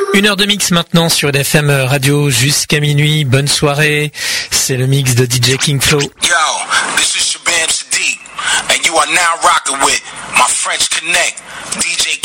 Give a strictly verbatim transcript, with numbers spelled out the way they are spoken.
Une heure de mix maintenant sur L F M Radio jusqu'à minuit. Bonne soirée. C'est le mix de D J King Flow. Yo, this is Shabam Sadiq, and you are now rocking with my French Connect, D J